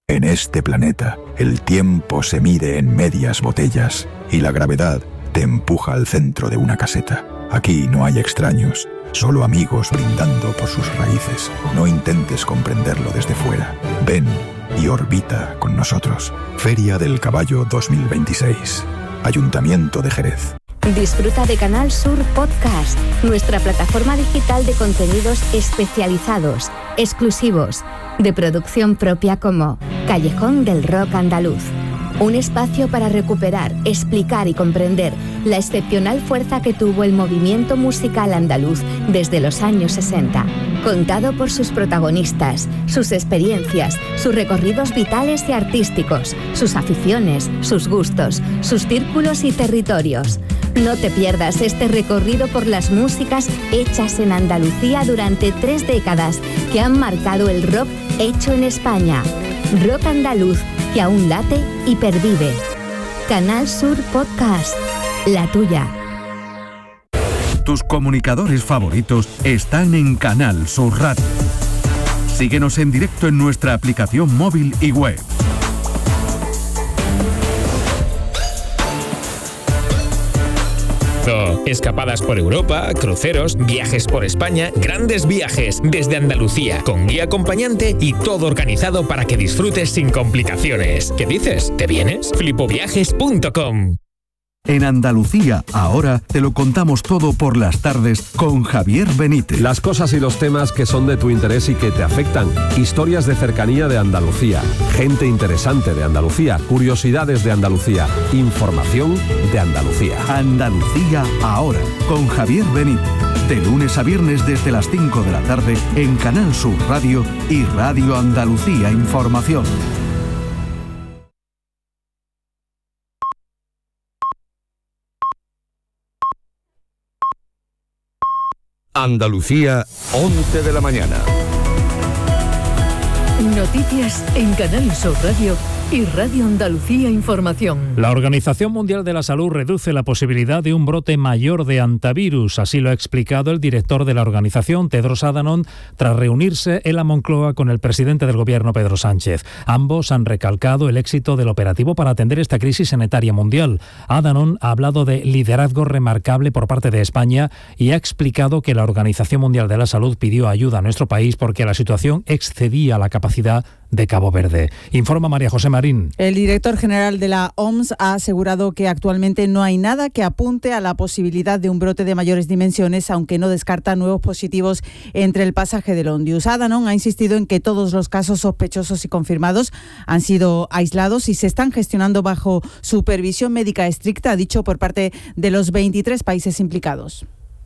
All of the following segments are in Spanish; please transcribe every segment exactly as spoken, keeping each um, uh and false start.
En este planeta, el tiempo se mide en medias botellas y la gravedad te empuja al centro de una caseta. Aquí no hay extraños, solo amigos brindando por sus raíces. No intentes comprenderlo desde fuera. Ven y orbita con nosotros. Feria del Caballo dos mil veintiséis. Ayuntamiento de Jerez. Disfruta de Canal Sur Podcast, nuestra plataforma digital de contenidos especializados, exclusivos, de producción propia como Callejón del Rock Andaluz. Un espacio para recuperar, explicar y comprender la excepcional fuerza que tuvo el movimiento musical andaluz desde los años sesenta. Contado por sus protagonistas, sus experiencias, sus recorridos vitales y artísticos, sus aficiones, sus gustos, sus círculos y territorios. No te pierdas este recorrido por las músicas hechas en Andalucía durante tres décadas que han marcado el rock hecho en España. Rock andaluz que aún late y pervive. Canal Sur Podcast, la tuya. Tus comunicadores favoritos están en Canal Sur Radio. Síguenos en directo en nuestra aplicación móvil y web. Escapadas por Europa, cruceros, viajes por España, grandes viajes desde Andalucía, con guía acompañante y todo organizado para que disfrutes sin complicaciones. ¿Qué dices? ¿Te vienes? flipoviajes punto com. En Andalucía, ahora te lo contamos todo por las tardes con Javier Benítez. Las cosas y los temas que son de tu interés y que te afectan. Historias de cercanía de Andalucía. Gente interesante de Andalucía. Curiosidades de Andalucía. Información de Andalucía. Andalucía, ahora, con Javier Benítez. De lunes a viernes desde las cinco de la tarde en Canal Sur Radio y Radio Andalucía Información. Andalucía, once de la mañana. Noticias en Canal Sur Radio y Radio Andalucía Información. La Organización Mundial de la Salud reduce la posibilidad de un brote mayor de hantavirus. Así lo ha explicado el director de la organización, Tedros Adhanom, tras reunirse en la Moncloa con el presidente del gobierno, Pedro Sánchez. Ambos han recalcado el éxito del operativo para atender esta crisis sanitaria mundial. Adhanom ha hablado de liderazgo remarcable por parte de España y ha explicado que la Organización Mundial de la Salud pidió ayuda a nuestro país porque la situación excedía la capacidad de Cabo Verde. Informa María José Marín. El director general de la O M S ha asegurado que actualmente no hay nada que apunte a la posibilidad de un brote de mayores dimensiones, aunque no descarta nuevos positivos entre el pasaje del Ondius. Adhanom ha insistido en que todos los casos sospechosos y confirmados han sido aislados y se están gestionando bajo supervisión médica estricta, ha dicho, por parte de los veintitrés países implicados.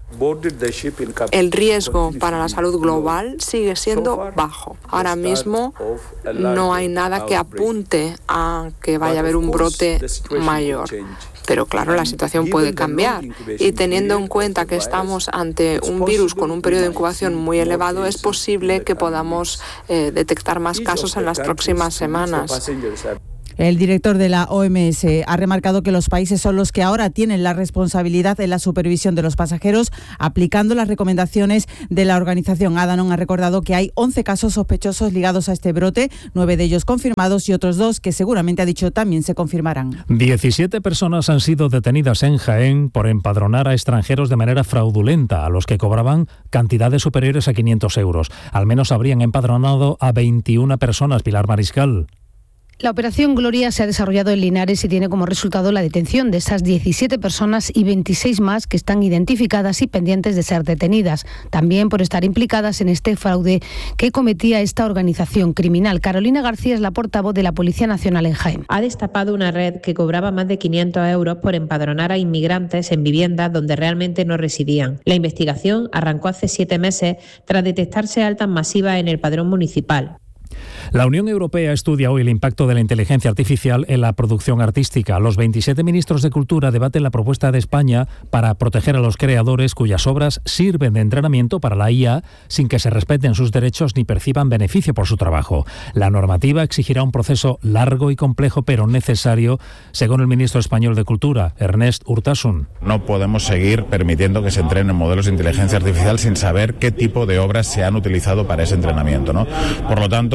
El riesgo para la salud global sigue siendo bajo. Ahora mismo no hay nada que apunte a que vaya a haber un brote mayor. Pero claro, la situación puede cambiar. Y teniendo en cuenta que estamos ante un virus con un periodo de incubación muy elevado, es posible que podamos eh, detectar más casos en las próximas semanas. El director de la O M S ha remarcado que los países son los que ahora tienen la responsabilidad en la supervisión de los pasajeros, aplicando las recomendaciones de la organización. Adhanom ha recordado que hay once casos sospechosos ligados a este brote, nueve de ellos confirmados y otros dos que seguramente, ha dicho, también se confirmarán. diecisiete personas han sido detenidas en Jaén por empadronar a extranjeros de manera fraudulenta, a los que cobraban cantidades superiores a quinientos euros. Al menos habrían empadronado a veintiuna personas, Pilar Mariscal. La operación Gloria se ha desarrollado en Linares y tiene como resultado la detención de esas diecisiete personas y veintiséis más que están identificadas y pendientes de ser detenidas, también por estar implicadas en este fraude que cometía esta organización criminal. Carolina García es la portavoz de la Policía Nacional en Jaén. Ha destapado una red que cobraba más de quinientos euros por empadronar a inmigrantes en viviendas donde realmente no residían. La investigación arrancó hace siete meses tras detectarse altas masivas en el padrón municipal. La Unión Europea estudia hoy el impacto de la inteligencia artificial en la producción artística. Los veintisiete ministros de Cultura debaten la propuesta de España para proteger a los creadores cuyas obras sirven de entrenamiento para la I A sin que se respeten sus derechos ni perciban beneficio por su trabajo. La normativa exigirá un proceso largo y complejo, pero necesario, según el ministro español de Cultura, Ernest Urtasun. No podemos seguir permitiendo que se entrenen modelos de inteligencia artificial sin saber qué tipo de obras se han utilizado para ese entrenamiento, ¿no? Por lo tanto, una vez más,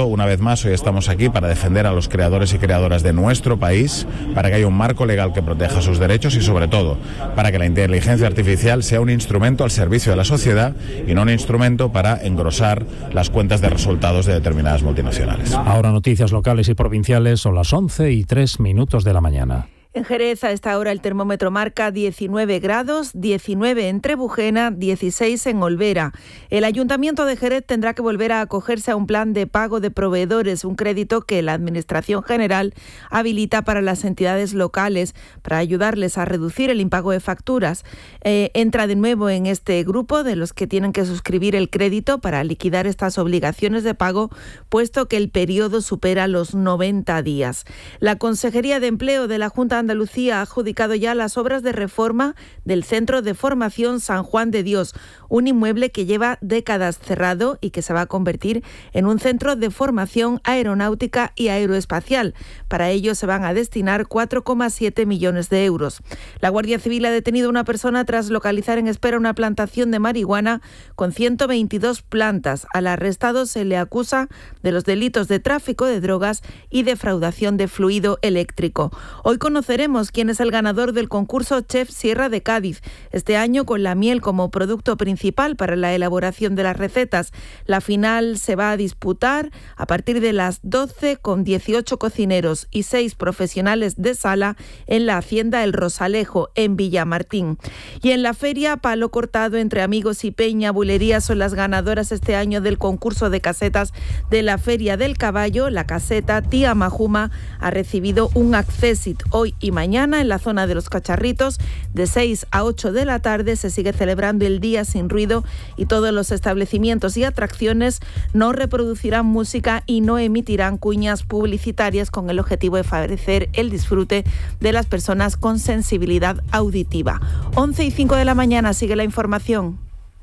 más hoy estamos aquí para defender a los creadores y creadoras de nuestro país, para que haya un marco legal que proteja sus derechos y sobre todo para que la inteligencia artificial sea un instrumento al servicio de la sociedad y no un instrumento para engrosar las cuentas de resultados de determinadas multinacionales. Ahora noticias locales y provinciales, son las once y tres minutos de la mañana. En Jerez a esta hora el termómetro marca diecinueve grados, diecinueve en Trebujena, dieciséis en Olvera. El Ayuntamiento de Jerez tendrá que volver a acogerse a un plan de pago de proveedores, un crédito que la Administración General habilita para las entidades locales para ayudarles a reducir el impago de facturas. Eh, entra de nuevo en este grupo de los que tienen que suscribir el crédito para liquidar estas obligaciones de pago, puesto que el periodo supera los noventa días. La Consejería de Empleo de la Junta de Andalucía ha adjudicado ya las obras de reforma del Centro de Formación San Juan de Dios, un inmueble que lleva décadas cerrado y que se va a convertir en un centro de formación aeronáutica y aeroespacial. Para ello se van a destinar cuatro coma siete millones de euros. La Guardia Civil ha detenido a una persona tras localizar en espera una plantación de marihuana con ciento veintidós plantas. Al arrestado se le acusa de los delitos de tráfico de drogas y defraudación de fluido eléctrico. Hoy conoceremos quién es el ganador del concurso Chef Sierra de Cádiz, este año con la miel como producto principal para la elaboración de las recetas. La final se va a disputar a partir de las doce con dieciocho cocineros y seis profesionales de sala en la Hacienda El Rosalejo, en Villamartín. Y en la feria, Palo Cortado, Entre Amigos y Peña Bulería son las ganadoras este año del concurso de casetas de la Feria del Caballo. La caseta Tía Majuma ha recibido un accésit. Hoy y mañana en la zona de los Cacharritos de seis a ocho de la tarde se sigue celebrando el Día Sin Ruido y todos los establecimientos y atracciones no reproducirán música y no emitirán cuñas publicitarias con el objetivo de favorecer el disfrute de las personas con sensibilidad auditiva. once y cinco de la mañana sigue la información.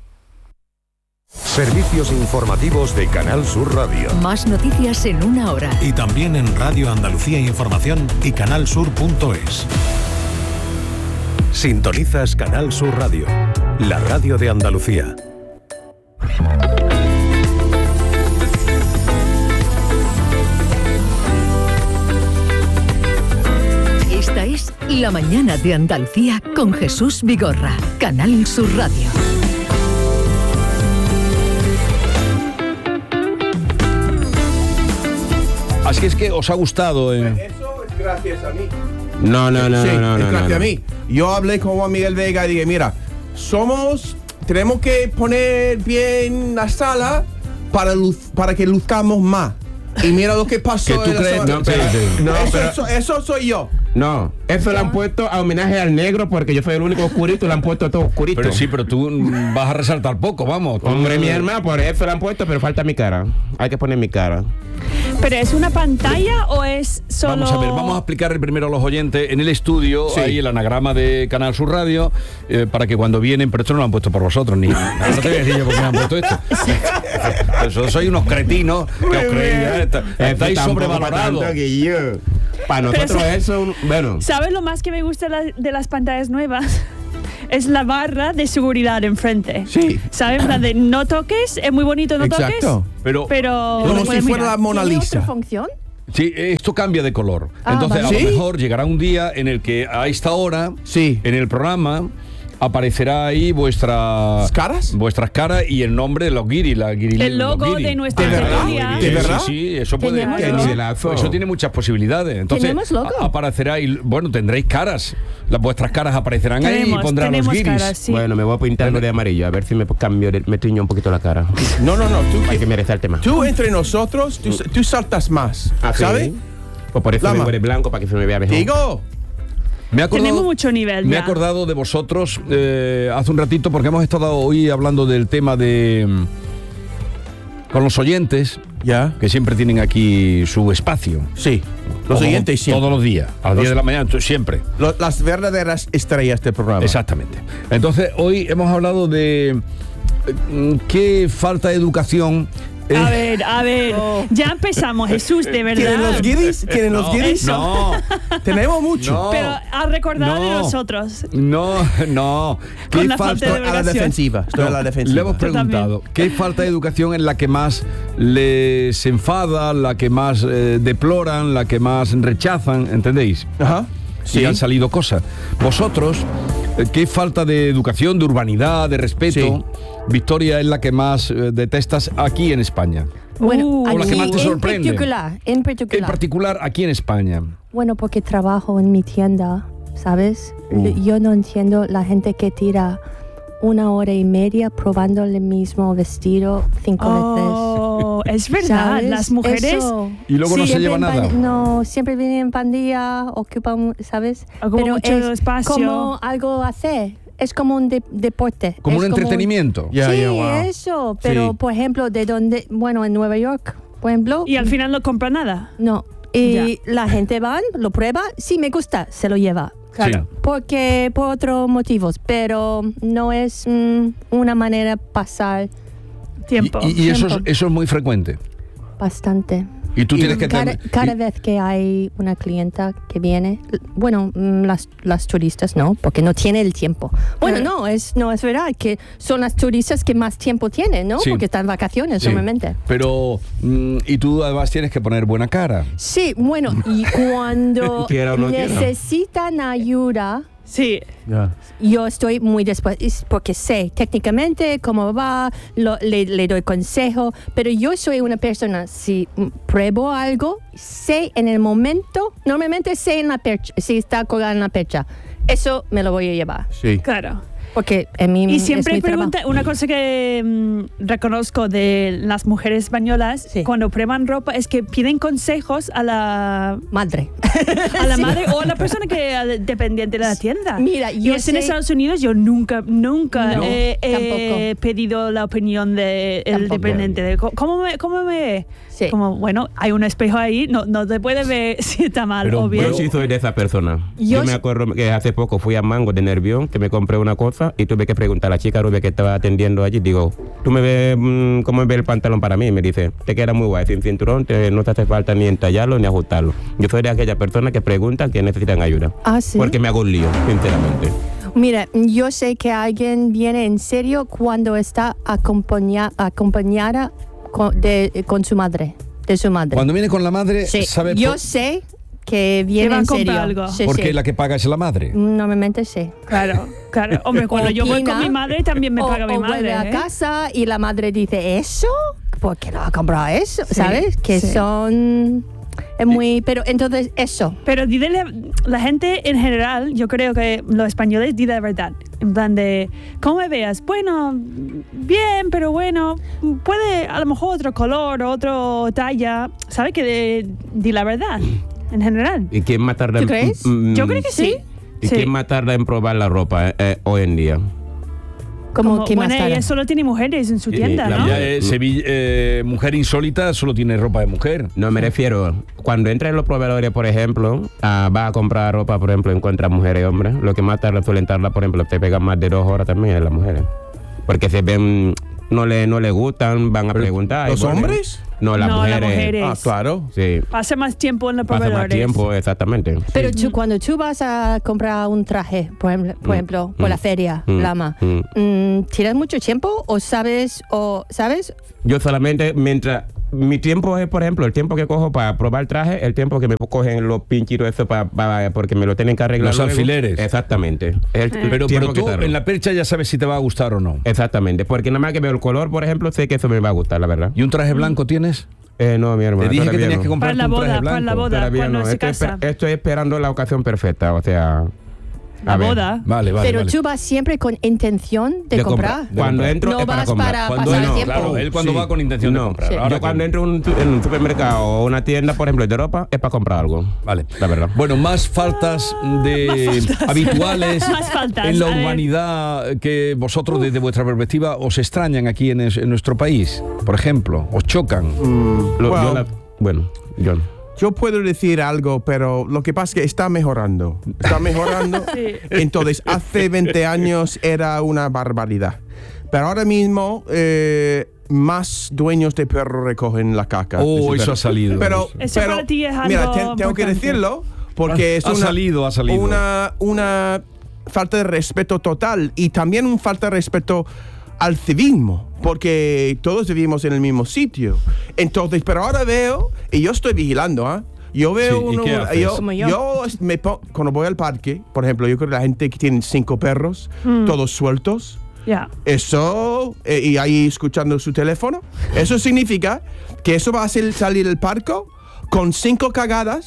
Servicios informativos de Canal Sur Radio. Más noticias en una hora. Y también en Radio Andalucía Información y canal sur punto es. Sintonizas Canal Sur Radio, la radio de Andalucía. Esta es La Mañana de Andalucía con Jesús Vigorra, Canal Sur Radio. Así es que os ha gustado. Eh. Eso es gracias a mí. No, no, no, sí, no, no, es no, gracias no. a mí. Yo hablé con Juan Miguel Vega y dije, mira, somos, tenemos que poner bien la sala para luz, para que luzcamos más. Y mira lo que pasó. ¿Que tú crees? No, pero, no, eso, pero, eso, eso soy yo. No, eso lo han puesto a homenaje al negro porque yo soy el único oscurito y lo han puesto todo oscurito. Pero sí, pero tú vas a resaltar poco, vamos. Hombre, mi hermano, por eso lo han puesto, pero falta mi cara. Hay que poner mi cara. ¿Pero es una pantalla o es solo...? Vamos a ver, vamos a explicar primero a los oyentes. En el estudio sí. hay el anagrama de Canal Sur Radio eh, para que cuando vienen, pero esto no lo han puesto por vosotros, ni... No te voy a decir yo por qué me han puesto esto. Eso, sois unos cretinos que os creéis, estáis sobrevalorados. Para nosotros Pero, eso, bueno. ¿Sabes lo más que me gusta de las pantallas nuevas? Es la barra de seguridad enfrente. Sí. ¿Sabes? La de no toques, es muy bonito no Exacto. toques. Pero, pero como si fuera la Mona Lisa. ¿Tiene otra función? Sí, esto cambia de color. Ah, Entonces, vale. a ¿Sí? lo mejor llegará un día en el que a esta hora, sí. en el programa, aparecerá ahí vuestras caras, vuestras caras y el nombre de los guiris, la guiri, el logo de nuestra familia. ¿De verdad? Sí, sí, eso puede. Eso tiene muchas posibilidades. Entonces a, aparecerá y bueno, tendréis caras, las vuestras caras aparecerán tenemos, ahí y pondrán los guiris. Caras, sí. Bueno, me voy a pintarlo de amarillo a ver si me cambio, me tiño un poquito la cara. No, no, no. Tú hay que merecer el tema. Tú entre nosotros, tú, tú saltas más, ¿Ah, ¿sabes? Sí? Pues por eso Lama. me huele blanco para que se me vea mejor. Digo. Me he acordado, Tenemos mucho nivel. Me he ya. acordado de vosotros eh, hace un ratito porque hemos estado hoy hablando del tema de con los oyentes, ya, que siempre tienen aquí su espacio. Sí, los Como, oyentes siempre. Todos los días, a las diez de la mañana, siempre. Los, las verdaderas estrellas del programa. Exactamente. Entonces, hoy hemos hablado de qué falta de educación A ver, a ver, oh. ya empezamos, Jesús, de verdad. ¿Tienen los guiris? ¿Tienen no, los guiris? No. Tenemos mucho. No. Pero a recordar no. de nosotros. No, no. Con ¿Qué la falta de a la defensiva. Estoy no, a la defensiva. Le hemos preguntado, ¿qué falta de educación es la que más les enfada, la que más eh, deploran, la que más rechazan? ¿Entendéis? Ajá. Sí. Y han salido cosas. Vosotros, ¿qué falta de educación, de urbanidad, de respeto, sí. Victoria, es la que más eh, detestas aquí en España? Bueno, uh, aquí, o la que más te sorprende. En particular, en particular. En particular aquí en España. Bueno, porque trabajo en mi tienda, ¿sabes? Uh. Yo no entiendo la gente que tira una hora y media probando el mismo vestido cinco oh, veces. Es verdad, ¿sabes? las mujeres... Eso. Y luego sí, no se lleva nada. No, siempre vienen en pandilla, ocupan, ¿sabes? Ocupa Pero mucho es espacio. como algo hacer. Es como un de- deporte. Como es un entretenimiento. Un... Yeah, sí, yeah, wow. eso. Pero, sí. por ejemplo, de donde... Bueno, en Nueva York, por ejemplo... Y al final no compra nada. No. Y Ya. la gente va, lo prueba, sí me gusta, se lo lleva. Claro. Sí. Porque por otros motivos, pero no es mm, una manera de pasar tiempo. Y, y, y eso, es, eso es muy frecuente. Bastante. Y tú tienes que cada, tener... cada y... vez que hay una clienta que viene, bueno, las, las turistas no, porque no tiene el tiempo. Bueno, Claro. no, es no es verdad que son las turistas que más tiempo tienen, ¿no? Sí. Porque están en vacaciones, Sí. normalmente. Pero, mm, y tú además tienes que poner buena cara. Sí, bueno, y cuando Quiera o no quiera. necesitan ayuda... Sí. Yeah. Yo estoy muy después, porque sé técnicamente cómo va, lo, le, le doy consejo, pero yo soy una persona, si pruebo algo, sé en el momento, normalmente sé en la percha, si está colgada en la percha, eso me lo voy a llevar. Sí. Claro. Porque en mi Y siempre es mi pregunta, trabajo. una cosa que mm, reconozco de las mujeres españolas, Sí. cuando prueban ropa, es que piden consejos a la Madre. a la Sí. madre o a la persona que al dependiente de la tienda. Mira, y yo es en sé- Estados Unidos, yo nunca, nunca No, he, he tampoco. pedido la opinión del Tampoco. dependiente. De, ¿Cómo me, cómo me ve? Sí. Como, bueno, hay un espejo ahí, no, no te puede ver si está mal Pero o bien. Yo sí soy de esa persona. Yo Yo, me sí- acuerdo que hace poco fui a Mango de Nervión, que me compré una cosa y tuve que preguntar a la chica rubia que estaba atendiendo allí. Digo, ¿tú me ves mmm, cómo ve el pantalón para mí? Y me dice, te queda muy guay, sin cinturón, te, no te hace falta ni entallarlo ni ajustarlo. Yo soy de aquella persona que preguntan que necesitan ayuda. Ah, ¿sí? Porque me hago un lío, sinceramente. Mira, yo sé que alguien viene en serio cuando está acompaña, acompañada con, de, con su madre, de su madre. Cuando viene con la madre, Sí, sabe yo por- sé que viene va a en comprar serio. algo. Sí, porque sí. la que paga es la madre. Normalmente sí. Claro, claro. Hombre, cuando yo voy con Opina, mi madre también me o, paga mi o madre. vuelve a ¿eh? casa y la madre dice, ¿eso? ¿Por qué no ha comprado eso? Sí, ¿Sabes? Que sí. son... Es muy... Pero entonces, eso. Pero dile, la gente en general, yo creo que los españoles dicen la verdad. En plan de, ¿cómo me veas? Bueno, bien, pero bueno, puede a lo mejor otro color, otro talla. ¿Sabes? Que de, di la verdad, en general. ¿Y quién más tarda ¿Tú en- crees? mm, Yo creo que sí. ¿Y Sí. quién más tarda en probar la ropa eh, eh, hoy en día? Como, Como, que más bueno, tarde. ella solo tiene mujeres en su Sí, tienda, la ¿no? Ya, eh, Sevilla, eh, mujer insólita solo tiene ropa de mujer. No me refiero, cuando entras en los proveedores, por ejemplo, ah, vas a comprar ropa, por ejemplo, encuentras mujeres y hombres. Lo que más tarda suelen tardar, por ejemplo, te pegan más de dos horas también en las mujeres. Porque se ven, no le, no le gustan, van a preguntar. ¿Los y bueno, hombres? No, las No, las mujeres. mujeres. Ah, claro. Sí, Pasa más tiempo en los pasa proveedores. más tiempo, exactamente. Pero tú, cuando tú vas a comprar un traje, por ejemplo, por, Mm, ejemplo, por mm, la feria, mm, Lama, mm. mm, ¿tienes mucho tiempo o sabes, o sabes? Yo solamente, mientras, mi tiempo es, por ejemplo, el tiempo que cojo para probar el traje, el tiempo que me cogen los pinchitos, eso, para, para- porque me lo tienen que arreglar. Los luego. alfileres. Exactamente. Es el, el Pero, tiempo pero que tú tardo. en la percha ya sabes si te va a gustar o no. Exactamente, porque nada más que veo el color, por ejemplo, sé que eso me va a gustar, la verdad. ¿Y un traje blanco tienes? Eh, no, mi hermano. Te dije que todavía tenías no. que comprarte Para la un traje boda, para blanco. la boda. Todavía cuando no. se Estoy, casa. esper- estoy esperando la ocasión perfecta, o sea... La a ver. boda. Vale, vale, Pero vale. tú vas siempre con intención de, De comprar. comprar. Cuando entro no es para vas comprar. para Cuando pasar no, el tiempo. claro, él cuando Sí. va con intención de No. comprar. Sí. Ahora Yo que- cuando entro en un, tu- en un supermercado o una tienda, por ejemplo, de ropa, es para comprar algo. Vale. La verdad. Bueno, más faltas de habituales Más faltas, en la a ver. humanidad que vosotros desde vuestra perspectiva os extrañan aquí en, es- en nuestro país, por ejemplo, os chocan. Lo- Well, yo la- bueno, yo Yo puedo decir algo, pero lo que pasa es que está mejorando. Está mejorando. Sí. Entonces, hace veinte años era una barbaridad. Pero ahora mismo eh, más dueños de perros recogen la caca. Oh, eso ha salido. Pero, Eso pero para ti es algo mira, te- tengo que importante. decirlo porque es Ha una, salido, ha salido. Una, una falta de respeto total y también una falta de respeto al civismo, porque todos vivimos en el mismo sitio. Entonces, pero ahora veo, y yo estoy vigilando, ¿ah? Yo veo Sí, ¿y uno, qué haces? yo, Como yo. yo me pon- cuando voy al parque, por ejemplo, yo creo que la gente que tiene cinco perros, Mm. todos sueltos, Ya. eso, eh, y ahí escuchando su teléfono, eso significa que eso va a hacer salir el parque con cinco cagadas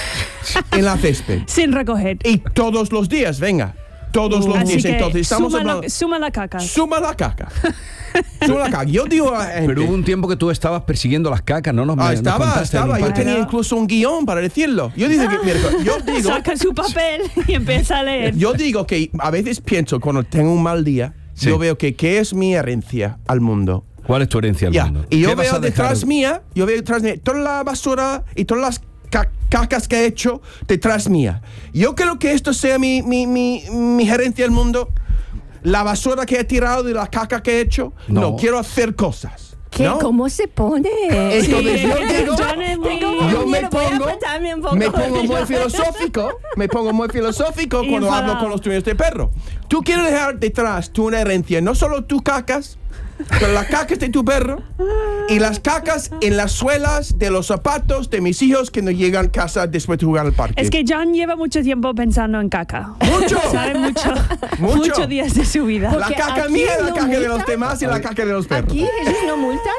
en la césped. Sin recoger. Y todos los días, venga. Todos los Así días. que Entonces estamos suma, hablando. la, suma la caca. Suma la caca. Suma la caca. Yo digo a la gente. Pero hubo un tiempo que tú estabas persiguiendo las cacas, ¿no? Nos, Ah, nos estaba, contaste en un estaba. Yo parque. tenía incluso un guión para decirlo. Yo digo que, mira, yo digo, Saca su papel y empieza a leer. yo digo que a veces pienso cuando tengo un mal día, Sí. yo veo que qué es mi herencia al mundo. ¿Cuál es tu herencia al Ya. mundo? Y yo ¿Qué vas veo a dejar? detrás mía, yo veo detrás mía toda la basura y todas las ca- cacas que he hecho detrás mía. Yo creo que esto sea mi, mi, mi, mi herencia al mundo. La basura que he tirado y la caca que he hecho. No, No. quiero hacer cosas. ¿Qué? ¿no? ¿Cómo se pone? Entonces Sí. yo digo, John es muy- Tengo yo me miedo, voy a pongo, apretarme un poco. me pongo muy filosófico, me pongo muy filosófico Y cuando enfadado. hablo con los dueños de perro. Tú quieres dejar detrás tu una herencia, no solo tus cacas, pero las cacas de tu perro y las cacas en las suelas de los zapatos de mis hijos que no llegan a casa después de jugar al parque. Es que John lleva mucho tiempo pensando en caca. ¡Mucho! Sabe mucho. Mucho. Muchos días de su vida. la Porque caca aquí mía, la no caca de los multan. demás y la caca de los perros. ¿Aquí ellos no multan?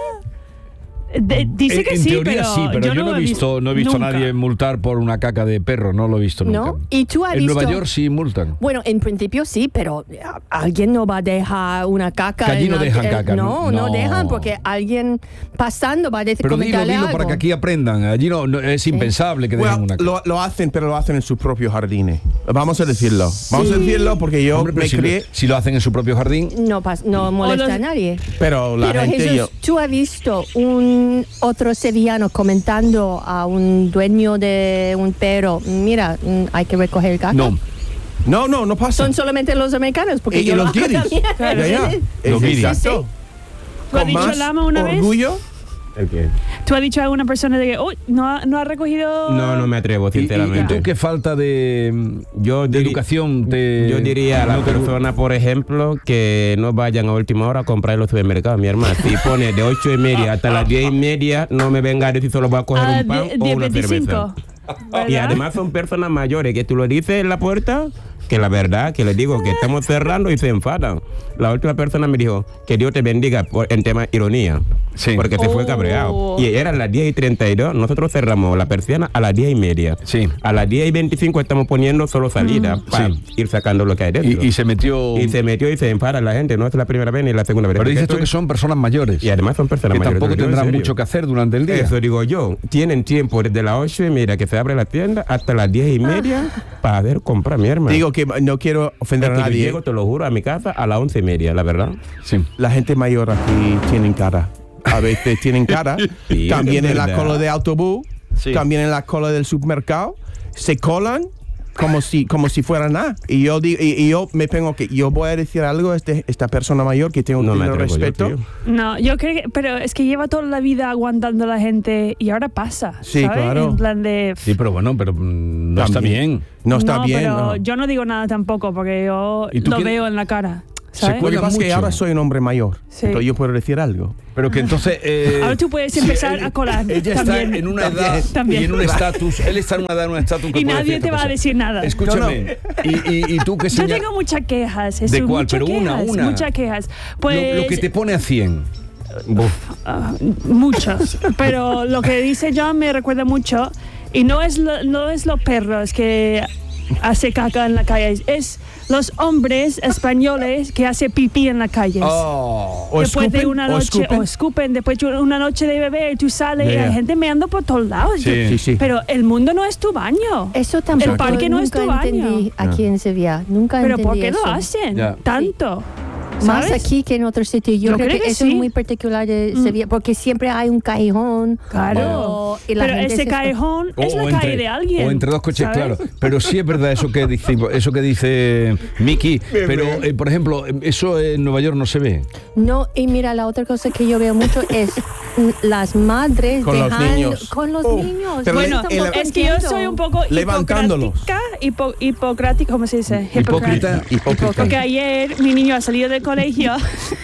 De- dice En- que en sí, teoría pero, sí, pero yo, no he visto, no he visto a nunca. nadie multar por una caca de perro, no lo he visto nunca. ¿No? ¿Y tú has En visto? Nueva York sí multan. Bueno, en principio sí, pero a- alguien no va a dejar una caca. Que allí en no la- dejan eh, caca, No, ¿no? no, No. dejan porque alguien pasando va a decir, Pero dilo, comentarle dilo algo. para que aquí aprendan. Allí no, no- es impensable que dejen Well, una caca. lo, lo hacen, pero lo hacen en sus propios jardines. Vamos a decirlo. Vamos a decirlo porque yo Hombre, pero me si, crié. lo, si lo hacen en su propio jardín, No, pas- no molesta los- a nadie. Pero la Pero gente Jesús, yo. ¿tú has visto un otro sevillano comentando a un dueño de un perro, mira, mm, hay que recoger el caca? no. No, no, no pasa. Son solamente los americanos, porque Y, y yo lo los hago guiris. también. Ya, ya. Los Es guiris. exacto. ¿Lo ha Con dicho más Lama una vez? orgullo. ¿El qué? Tú has dicho a una persona de que, uy, no, ha- no ha recogido. No, no me atrevo, ¿Y, y- y sinceramente. tú qué falta de, Yo de diri- educación te, Yo diría a la no te- persona, por ejemplo, que no vayan a última hora a comprar en los supermercados, mi hermano. Si pone de ocho y media hasta las diez y media, no me venga a decir solo voy a coger Ah, un pan die- o diez una veinticinco. cerveza. Y además son personas mayores que tú lo dices en la puerta, que la verdad, que les digo que estamos cerrando y se enfadan. La última persona me dijo que Dios te bendiga por, en tema ironía. Sí. Porque se fue Oh. cabreado. Y eran las diez y treinta y dos, nosotros cerramos la persiana a las diez y media. Sí. A las diez y veinticinco estamos poniendo solo salida para Sí. ir sacando lo que hay dentro. Y, y se metió. Y se metió y se enfada la gente, no es la primera vez ni la segunda vez. Pero dices Esto tú que es- son personas mayores. Y además son personas que mayores. tampoco te lo digo en tendrán serio. mucho que hacer durante el día. Eso digo yo. Tienen tiempo desde las ocho y media que se abre la tienda hasta las diez y media para poder comprar, mi hermano. Digo que no quiero ofender Es a que yo nadie. llego, te lo juro, a mi casa a las once y media, la verdad. Sí. La gente mayor aquí tienen cara. A veces tienen cara. Sí, También es en la verdad. cola de autobús. Sí. También en la cola del supermercado. Se colan como si, como si fuera nada. Y yo, digo, y, y yo me pongo que yo voy a decir algo a este, esta persona mayor que tengo No que me tener atrevo yo, respeto. tío. No, yo creo que, pero es que lleva toda la vida aguantando a la gente y ahora pasa. Sí, ¿sabes? claro. En plan de. Sí, pero bueno, pero mm, no está También. bien. No está no, bien. pero no. yo no digo nada tampoco porque yo ¿Y tú lo qué- veo en la cara. Se ¿sabes? Lo que cuelga pasa es que mucho. ahora soy un hombre mayor. Sí. Entonces yo puedo decir algo. Pero que entonces. eh, Ahora tú puedes empezar él- a colar. Ella está también. en una edad También. y en un estatus. Él está en una edad, en un estatus que Y puede nadie decirte te va a cosas. decir nada. Escúchame. Y, y, y tú qué Yo señal. tengo muchas quejas. Jesús, ¿De cuál? muchas Pero una, quejas, una. Muchas quejas. Pues, lo, lo que te pone a cien. ah, muchas. Pero lo que dice John me recuerda mucho. Y no es, lo- no es los perros que hace caca en la calle. Es los hombres españoles que hacen pipí en la calle. Oh. O Después de escupen, una o noche, escupen. o escupen, después de una noche de beber, tú sales y Yeah. hay gente meando por todos lados. Sí. Sí, sí. Pero el mundo no es tu baño. Eso tampoco. El parque no es nunca tu baño. entendí aquí en Sevilla. Nunca Pero entendí ¿por qué eso. lo hacen Ya. tanto? Más ¿sabes? aquí que en otros sitios. Yo, Yo creo, creo que, que eso sí. es muy particular de Mm. Sevilla, porque siempre hay un callejón. Claro. o- y la Pero gente ese se- callejón es la o calle entre, de alguien. o entre dos coches, ¿sabes? claro. Pero sí es verdad eso que dice, eso que dice Miki. Pero, eh, por ejemplo, eso en Nueva York no se ve. No, y mira, la otra cosa que yo veo mucho es mm, las madres Con los dejando- niños. con los Oh, niños. pero Yo le- tampoco el- Es que yo entiendo. soy un poco Levantándolos. hipocrática, hipo, hipocrática, ¿cómo se dice? Hipócrita. Hipócrita. Porque ayer mi niño ha salido del colegio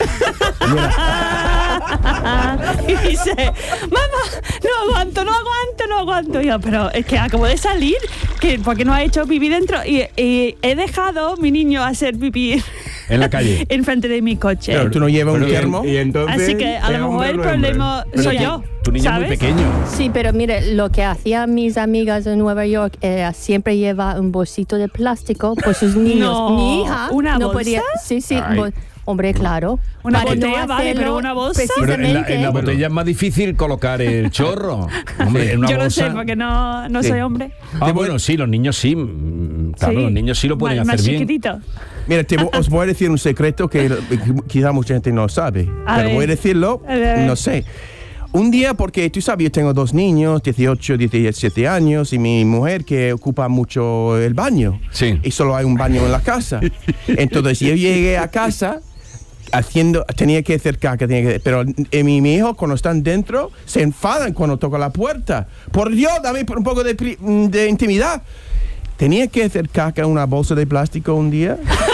y dice, mamá, no aguanto, no aguanto, no aguanto. Y yo, pero es que acabo de salir, que porque no ha hecho pipí dentro y, y he dejado mi niño hacer pipí En la calle. enfrente de mi coche. Pero tú no llevas un Pero- termo. Y entonces, Así que a ¿es lo mejor hombre el o no es problema hombre? soy Pero yo. Tu niño ¿sabes? es muy pequeño. Sí, pero mire, lo que hacían mis amigas en Nueva York era siempre llevar un bolsito de plástico por sus niños. No, Mi hija ¿una no bolsa? podía. Sí, sí, Ay. bo- hombre, claro. Una Para no botella, vale, hacerlo pero una bolsa. Pero en la, precisamente. en la botella es más difícil colocar el chorro. Hombre, en una Yo no bolsa. sé, porque no, no Sí. soy hombre. Ah, bueno, sí, los niños sí. mm, Claro, Sí. los niños sí lo pueden más, hacer más bien. chiquitito. Mira, te vo- os voy a decir un secreto que quizá mucha gente no sabe. A pero ver. voy a decirlo, A ver. no sé. Un día, porque tú sabes, yo tengo dos niños, dieciocho, diecisiete años, y mi mujer que ocupa mucho el baño. Sí. Y solo hay un baño en la casa. Entonces yo llegué a casa haciendo, tenía que hacer caca, tenía que, pero eh, mi, mi hijo cuando están dentro se enfadan cuando toca la puerta. Por Dios, dame un poco de, pri- de intimidad. Tenía que hacer caca en una bolsa de plástico un día.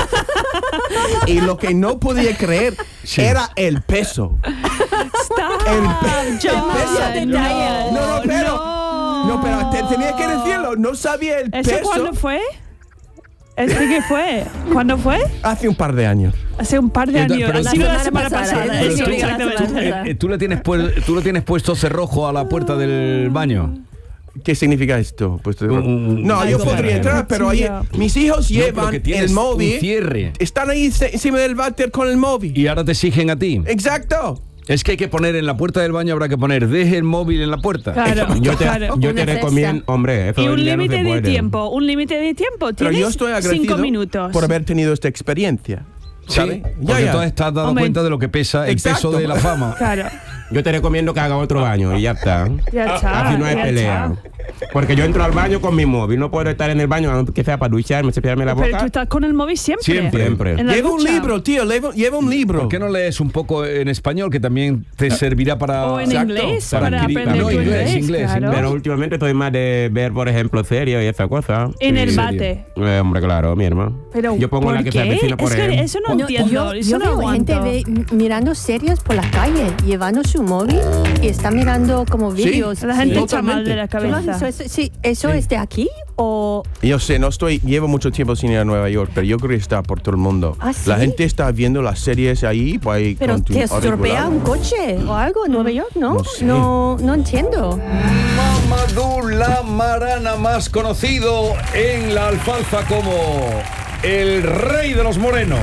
Y lo que no podía creer era el peso. Stop, El pe- John, el peso. detalles. No, no, pero, No. no, pero te- tenía que decirlo. No sabía el ¿Eso peso. cuándo fue? ¿Este qué fue? ¿Cuándo fue? Hace un par de años. Hace un par de Entonces, años. pero Ha tú- sido la La semana semana pasada. pasada, Pero Sí, tú, exactamente. tú, eh, eh, tú le tienes pu- tú le tienes puesto cerrojo a la puerta del baño. ¿Qué significa esto? Pues, un- no, yo algo podría para- entrar, pero ahí, Cuchillo. mis hijos No, pero llevan que tienes el un móvil. cierre. Están ahí ce- encima del váter con el móvil. Y ahora te exigen a ti. Exacto. Es que hay que poner en la puerta del baño, habrá que poner, deje el móvil en la puerta. Claro, Yo te, claro. yo te Una recomiendo, cesta. hombre, eso Y un ya no se límite de puede. tiempo. Un límite de tiempo. Pero Tienes yo estoy cinco agradecido minutos. por haber tenido esta experiencia. Sí, ¿Sabes? porque tú te has dado Hombre. cuenta de lo que pesa, el Exacto. peso de la fama. Claro. Yo te recomiendo que haga otro baño y ya está. Ya está. Así no hay ya pelea. está. Porque yo entro al baño con mi móvil, no puedo estar en el baño aunque sea para ducharme, cepillarme la Pero tú boca. estás con el móvil siempre. Siempre. Siempre. En la Lleva un ducha. libro, tío. Lleva, lleva un libro. ¿Por qué no lees un poco en español que también te servirá para... O en Exacto. inglés, Para para, adquirir- aprender no, tu inglés, inglés. inglés, claro. Pero últimamente estoy más de ver, por ejemplo, series y esa cosa. En el ¿En bate. Eh, hombre, claro, mi hermano. Pero yo pongo ¿por la que se qué? avecina por Es que él. eso no, No, entiendo. yo, eso yo no veo gente aguanto. ve- m- mirando series por la calle, llevando su móvil y está mirando como Sí, vídeos. La gente Sí. está mal de la ¿Tú lo has visto? cabeza. Eso- sí, ¿eso es de aquí o...? Yo sé, no estoy, llevo mucho tiempo sin ir a Nueva York, pero yo creo que está por todo el mundo. ¿Ah, sí? La gente está viendo las series ahí, pues, ahí Pero con tu te estropea auricular. un coche o algo en Nueva York, ¿no? No sé. No, no entiendo. Mamadou la Marana, más conocido en la alfalfa como el rey de los morenos.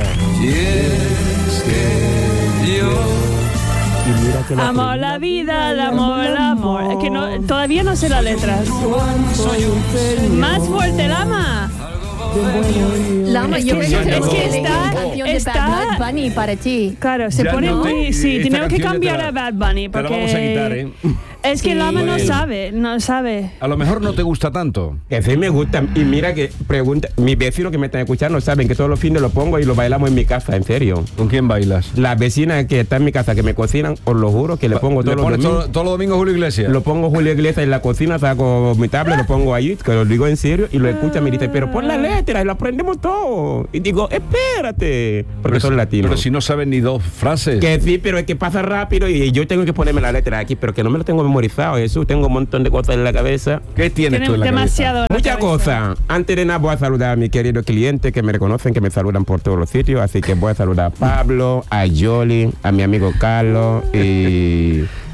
Amo la vida, el amor, el amor. Es que no, todavía no sé las letras. Más fuerte, Lama. Lama, Es yo que- creo que es que es está- la canción de está- Bad Bunny para ti. Claro, se Ya pone no te- muy... Sí, esta tenemos que canción ya te cambiar la- a Bad Bunny. te la Porque vamos a quitar, ¿eh? Es que Sí. Lama no Bueno. sabe, no sabe. A lo mejor no te gusta tanto. Que sí me gusta. Y mira que pregunta, mis vecinos que me están escuchando saben que todos los fines lo pongo y lo bailamos en mi casa, en serio. ¿Con quién bailas? Las vecinas que están en mi casa que me cocinan, os lo juro que le pongo ¿Le todos los pones domingos. todo- todos los domingos Julio Iglesias? Lo pongo Julio Iglesias en la cocina, saco mi tablet, lo pongo ahí, que lo digo en serio, y lo escucha y me dice, pero pon la letra y lo aprendemos todo. Y digo, espérate, porque Pero son si- latinos. Pero si no saben ni dos frases. Que sí, pero es que pasa rápido y yo tengo que ponerme la letra aquí, pero que no me lo tengo memorizado, Jesús. Tengo un montón de cosas en la cabeza. ¿Qué tienes tú en la demasiado en la Muchas cabeza. cosas. Antes de nada voy a saludar a mi querido cliente que me reconocen, que me saludan por todos los sitios. Así que voy a saludar a Pablo, a Yoli, a mi amigo Carlos y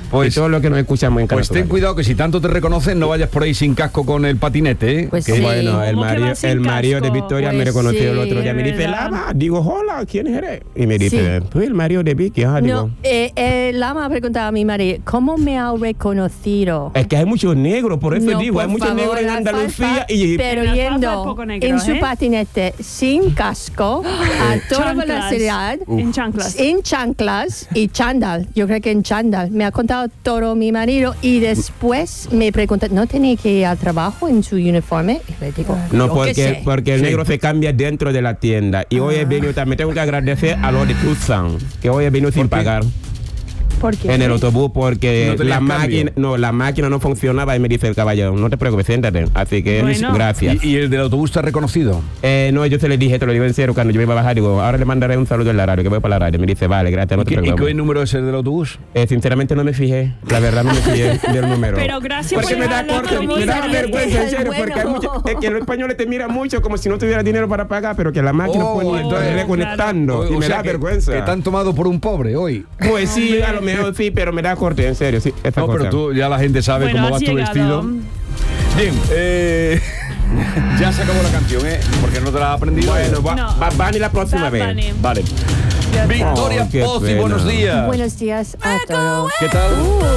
Pues, y todo lo que nos escuchamos en Canal Pues Sur ten Radio. cuidado que si tanto te reconocen, no vayas por ahí sin casco con el patinete, ¿eh? Pues que sí. Bueno, el marido, el marido de Victoria Pues me reconoció sí, el otro día. Me dice, ¿verdad? Lama. Digo, hola, ¿quién eres? Y me dice, Sí. tú el marido de Vicky. Ah, digo, No, eh, eh, Lama ha preguntado a mi marido, ¿cómo me ha reconocido? es que hay muchos negros, por eso No, digo, por hay muchos favor, negros en la Andalucía falfa, y... pero En la yendo falfa poco negro, en su ¿eh? patinete sin casco a toda Chanclas. velocidad, En chanclas. en chanclas y chándal. Yo creo que en chándal. Me ha contado todo mi marido y después me pregunta, ¿no tenía que ir al trabajo en su uniforme? Y le digo, No, yo qué porque, sé. porque el negro se cambia dentro de la tienda. Y hoy he venido, también tengo que agradecer a los de Tucson, que hoy he venido sin pagar. ¿Por qué? En el autobús porque ¿No tenías la máquina cambio? no la máquina no funcionaba y me dice el caballero, no te preocupes, siéntate. Así que Bueno. gracias. ¿Y, y el del autobús te ha reconocido? Eh, no, yo se le dije, te lo digo en serio, cuando yo me iba a bajar, digo, ahora le mandaré un saludo en la radio, que voy para la radio. Me dice, vale, gracias, no ¿Y te qué, ¿Y preocupes. qué número es el del autobús? Eh, sinceramente no me fijé, la verdad no me fijé del número. Pero gracias porque por me da dejarlo corte, me da como vergüenza, en es serio, bueno. porque hay mucho, es que los españoles te miran mucho como si no tuviera dinero para pagar, pero que la máquina Oh, pone entonces, reconectando O- y o me sea da que- vergüenza. Que te han tomado por un pobre hoy. Pues sí, a lo mejor sí, pero me da corte, en serio, sí, esta No, cosa. pero tú ya la gente sabe Bueno, cómo has vas tu llegado. vestido. Bien, eh, ya se acabó la canción, ¿eh? Porque no te la has aprendido. Bueno, va, No. va, Bunny la próxima Bad vez. Bunny. Vale. Ya está. Victoria Oh, qué Pozzi, pena. buenos días. Buenos días a todos. ¿Qué tal?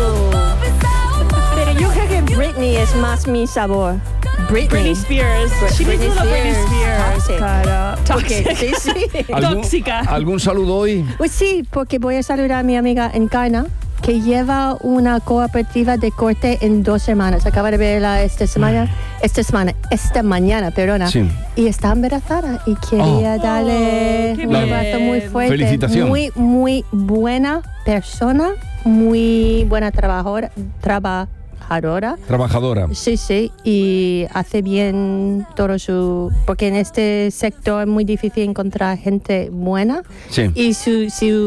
Pero yo creo que Britney es más mi sabor. Britney. Britney Spears. She Britney needs a little Britney Spears. Spears. Claro. Porque- Toxic. sí, sí. ¿Algún, Tóxica. ¿Algún saludo hoy? Pues sí, porque voy a saludar a mi amiga en Cana, que lleva una cooperativa de corte en dos semanas. Acaba de verla esta semana, esta semana, esta mañana, perdona. Sí. Y está embarazada y quería Oh. darle Oh, qué un abrazo bien. muy fuerte. Felicitación. Muy, muy buena persona, muy buena trabajadora. trabajadora. Trabajadora. Sí, sí, y hace bien todo su... Porque en este sector es muy difícil encontrar gente buena. Sí. Y su,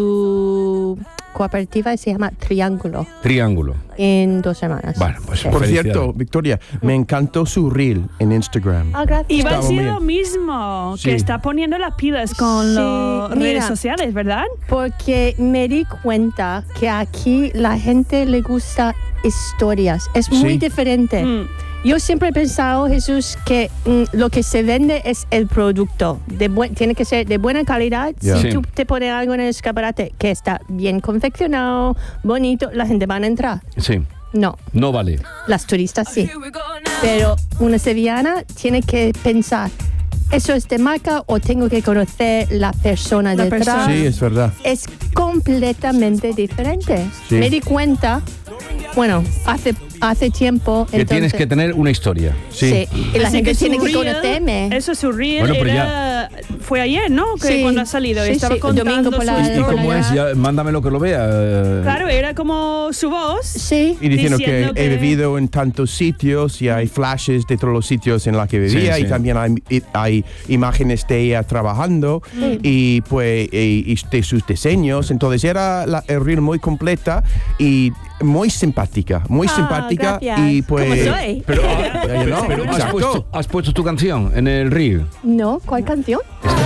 su cooperativa se llama Triángulo, Triángulo. en dos semanas. Bueno, pues Sí. Por felicidades. cierto, Victoria, me encantó su reel en Instagram. Ah, gracias. Iba a Estaba decir muy lo mismo, Sí. que está poniendo las pilas con Sí, las mira. redes sociales, ¿verdad? Porque me di cuenta que aquí la gente le gusta historias. Es muy Sí. diferente. Mm. Yo siempre he pensado, Jesús, que mm, lo que se vende es el producto. De buen- tiene que ser de buena calidad. Yeah. Si Sí. tú te pones algo en el escaparate que está bien confeccionado, bonito, la gente va a entrar. Sí. No, No vale. las turistas sí. Pero una sevillana tiene que pensar, ¿eso es de marca o tengo que conocer la persona La detrás? persona. Sí, es verdad. Es completamente diferente. Sí. Me di cuenta, bueno, hace, hace tiempo. Que tienes entonces- que tener una historia. Sí. Y la Así gente su tiene que reel, conocerme. Eso es su reel. Bueno, pero era- fue ayer, ¿no? Que Sí. cuando ha salido. Sí, estaba sí, contando domingo por su la- ¿Y, y historia. cómo es? Ya, mándamelo que lo vea. eh. Claro, era como su voz. Sí. Y diciendo, Diciendo que, he que- vivido en tantos sitios y hay flashes de todos los sitios en los que vivía Sí, y sí. también hay, y- hay imágenes de ella trabajando y pues y, y de sus diseños. Entonces era la, el reel muy completa y muy simpática, muy Ah, simpática gracias. y pues... ¿Cómo soy? Pero, Ya, ya no, pero has, exacto. puesto, has puesto tu canción en el reel. No, ¿cuál canción?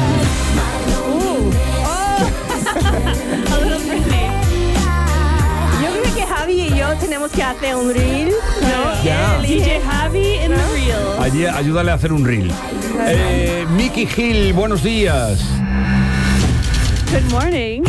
A little Britney. Yo creo que Javi y yo tenemos que hacer un reel, ¿no? Ya. D J Javi in the reel. Allí, ayúdale a hacer un reel. Eh, Mickey Hill, buenos días. Good morning.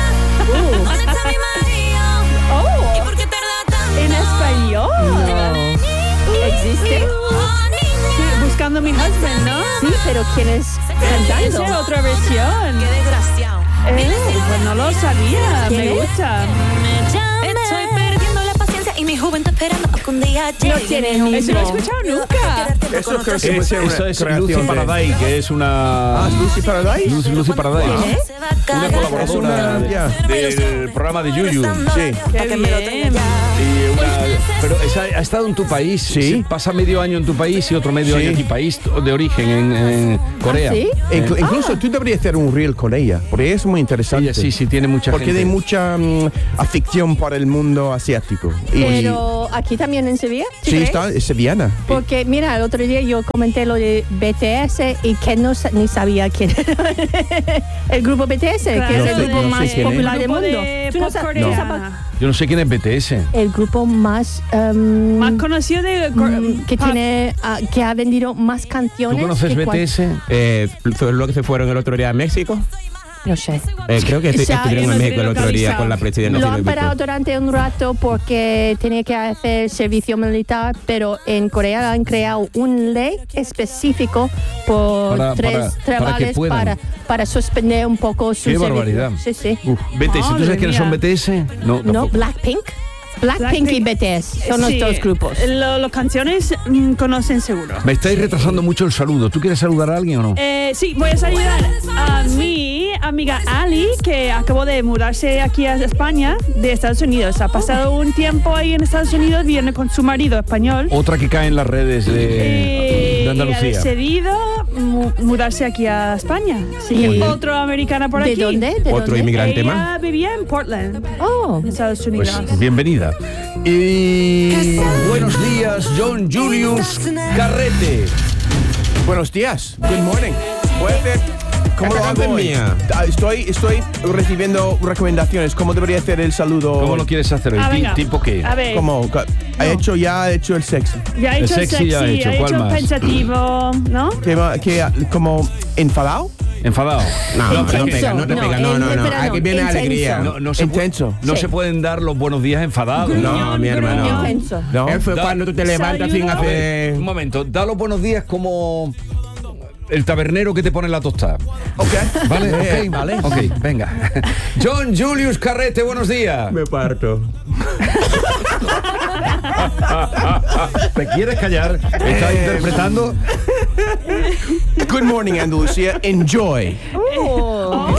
Oh, en español. ¿Existe? Sí, buscando a mi husband, ¿no? Sí, pero ¿quién es Esa es cantando? otra versión. Qué desgraciado. Eh, pues no lo sabía. ¿Quién Me es? gusta. Estoy perdiendo la paciencia y mi juventud esperando a que un día llegue. No tiene el Eso no he mismo. escuchado nunca. Eso creo que puede Es, ser una eso es creación Lucy de- Paradise, que es una... Ah, ¿es Lucy Paradise? Lucy, Lucy Paradise. ¿Quién es? Una colaboradora Es una- de- ya. del programa de Yuyu. Sí. Qué bien. Y una- pero esa, ha estado en tu país. Sí. Pasa medio año en tu país y otro medio Sí. año en tu país de origen, en, en Corea. ¿Ah, sí? Inclu- Incluso tú deberías hacer un reel con ella, porque es muy interesante. Ella sí, sí, tiene mucha Porque gente. hay mucha mm, afición por el mundo asiático. Y- Pero aquí también en Sevilla. ¿tú sí, crees? está, es sevillana. Porque mira, el otro día yo comenté lo de B T S y que no sa- ni sabía quién era el grupo B T S, Claro. que es No el sé- grupo no sé más quién es. popular del Grupo mundo. de ¿Tú no pop sa- coreana. tú sabes- Yo no sé quién es B T S. El grupo más um, más conocido de mm, que pop. tiene uh, que ha vendido más canciones. ¿Tú conoces que B T S? Eh, lo que se fueron el otro día a México. No sé. Eh, creo que O sea, estuvieron en México el otro día con la presidenta. Lo han parado durante un rato porque tenía que hacer servicio militar, pero en Corea han creado un ley específico por Para- tres para- para que trabajos puedan. para, para suspender un poco su Qué servicio. barbaridad. Sí, sí. Uf, B T S, ¿tú Madre sabes quiénes mía. son B T S? No, No, tampoco. Blackpink. Blackpink y B T S son los Sí, dos grupos. lo- Las canciones mm, conocen seguro. Me estáis retrasando mucho el saludo. ¿Tú quieres saludar a alguien o no? Eh, sí, voy a saludar a mi amiga Ali, que acabó de mudarse aquí a España de Estados Unidos. Ha pasado un tiempo ahí en Estados Unidos, viene con su marido español. Otra que cae en las redes de, Eh, de y ha Andalucía. decidido mu- mudarse aquí a España. Así ¿Y que de- otra americana por ¿De aquí. dónde? ¿De Otro dónde? inmigrante Ella más. vivía en Portland, Oh, en Estados Unidos. Pues bienvenida. Y buenos días, John Julius Carrete. Buenos días. Good morning. Voy a hacer... ¿Cómo lo hago hoy? mía. Ah, Estoy, estoy recibiendo recomendaciones. ¿Cómo debería hacer el saludo? ¿Cómo lo quieres hacer hoy? Ah, Ti- venga. ¿Tipo qué? A ver, ¿Cómo? ¿Ha hecho ya ha hecho el sexy? ya ha El hecho el sexy sexy, ya ha hecho. ha ¿Cuál hecho más? pensativo, ¿no? ¿Qué, va- qué, como enfadado? ¿Enfadado? No, no, no Intenso. pega, no te No, pega, no, no, en- no. espera, Aquí viene intenso. alegría. No, no se Intenso. pu- no Sí. se pueden dar los buenos días enfadados. No, mi hermano. Intenso. ¿No? Eso es Da- cuando tú te levantas sin Desayuno. hacer... Un momento, da los buenos días como el tabernero que te pone la tostada. Ok. ¿Vale? Bien, Ok, vale. Ok, venga. John Julius Carrete, buenos días. Me parto. ¿Te quieres callar? ¿Estás Eh, interpretando? Good morning, Andalucía. Enjoy. Oh.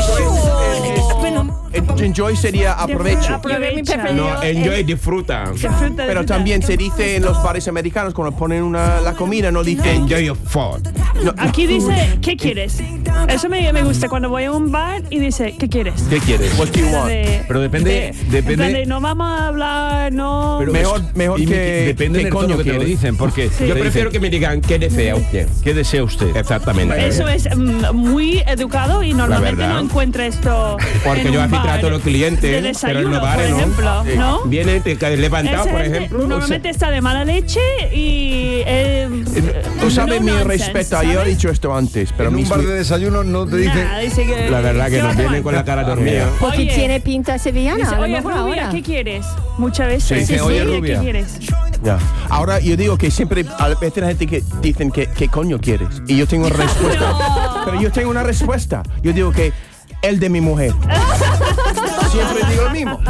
En- Enjoy sería aprovecho. Aprovecha. No, enjoy, disfruta. Disfruta, Pero disfruta. también se dice en los bares americanos cuando ponen una, la comida, no dicen Enjoy your food. no, Aquí dice, ¿qué quieres? Eso me, me gusta cuando voy a un bar y dice, ¿qué quieres? ¿Qué quieres? What do you En plan want? de- Pero depende- de- en depende- plan de, no vamos a hablar, no. Pero Mejor- mejor y que- depende ¿qué del coño tono que te lo quieres? dicen, porque Sí. Yo te prefiero dicen, que me digan qué desea usted. ¿qué desea usted? Exactamente. Eso es mm, muy educado y normalmente verdad. no encuentra esto. Porque en yo un así bar trato a los clientes, de pero en desayuno, los bares por no. ejemplo, Eh, ¿no? Viene te cae levantado, Esa por gente ejemplo. Normalmente está de mala leche y. Eh, Tú sabes no mi nonsense, respeto, yo he ¿sabes? dicho esto antes, pero en mi un bar de desayuno no te dicen. Nah, dice que- La verdad que ¿qué nos vas a vienen tomar? con la cara dormida. Porque Oye. tiene pinta sevillana. Dice, a lo oye, mejor rubia, ahora. ¿qué quieres? Muchas veces. Sí, sí, oye, rubia. ¿Qué quieres? Ya. Ahora yo digo que siempre a veces la gente que dicen que qué coño quieres y yo tengo respuesta. Pero yo tengo una respuesta. Yo digo que el de mi mujer. Siempre digo lo mismo.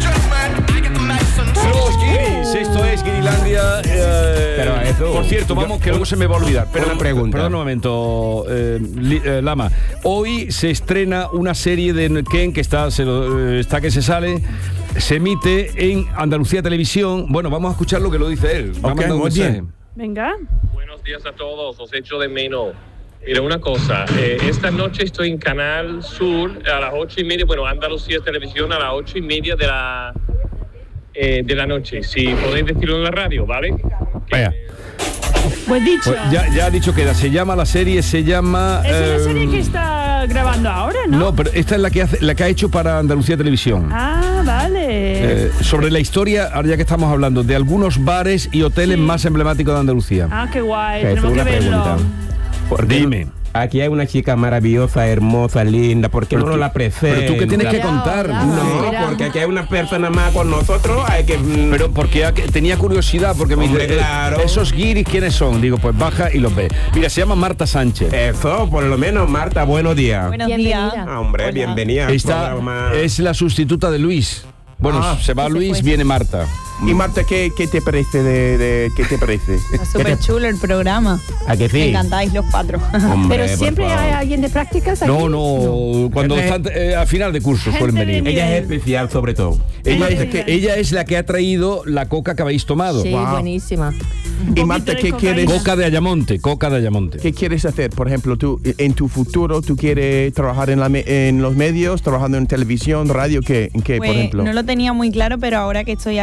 Los guiris, esto es Guirilandia. eh, Pero eso- por cierto, vamos, que luego se me va a olvidar. Pero Una pregunta. Perdón un momento, eh, Li- eh, Lama. Hoy se estrena una serie de Ken que está, se lo- eh, está que se sale. Se emite en Andalucía Televisión. Bueno, vamos a escuchar lo que lo dice él. Va a Ok, mandar un muy mensaje. bien. Venga. Buenos días a todos, os echo de menos. Mira, una cosa, eh, esta noche estoy en Canal Sur a las ocho y media, bueno, Andalucía Televisión a las ocho y media de la, eh, de la noche. Si podéis decirlo en la radio, ¿vale? Vaya. Pues dicho. Pues ya, ya ha dicho que era. Se llama la serie, se llama. Es una eh, serie que está grabando ahora, ¿no? No, pero esta es la que hace, la que ha hecho para Andalucía Televisión. Ah, vale. Eh, sobre la historia, ahora ya que estamos hablando, de algunos bares y hoteles más emblemáticos de Andalucía. Ah, qué guay. Que es Tenemos que una verlo. pregunta. ¿Por qué Dime. Aquí hay una chica maravillosa, hermosa, linda. ¿Por qué Pero no tú- la presenta? pero tú qué tienes que contar. No, porque aquí hay una persona más con nosotros. Hay que. mm, Pero porque ha- tenía curiosidad, porque me Hombre, dice, eh, claro. esos guiris, ¿quiénes son? Digo, pues baja y los ve. Mira, se llama Marta Sánchez. Eso, por lo menos, Marta, buenos días. Buenos días. Ah, hombre, bienvenida. al Esta programa. es la sustituta de Luis. Bueno, Ah, se va se Luis, fue. viene Marta. Y Marta, ¿qué, qué te parece de, de- qué te parece? Está súper chulo el programa. ¿A que sí? Me encantáis los cuatro. Hombre, Pero por siempre favor. hay alguien de prácticas aquí. No, no, cuando Gente- están eh, a final de curso Gente suelen de venir. nivel. Ella es especial, sobre todo. Ella, Gente es, de- ella es la que ha traído la coca que habéis tomado. Sí, Wow. buenísima. Y Marta, de ¿qué cocaína. quieres, Coca de Ayamonte, coca de Ayamonte. qué quieres hacer? Por ejemplo, tú en tu futuro, ¿tú quieres trabajar en, la me- en los medios, trabajando en televisión, radio? ¿Qué? ¿En qué, Pues, por ejemplo? no lo tenía muy claro, pero ahora que estoy aquí en la